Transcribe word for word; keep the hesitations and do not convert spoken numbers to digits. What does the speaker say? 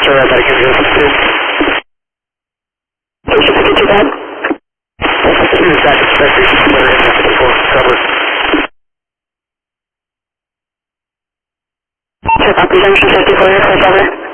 Sorry about that again, zero six two. Station fifty-two bad. Use that to spec station splitter in there for cover. Check out the junction fifty-four, clear cover.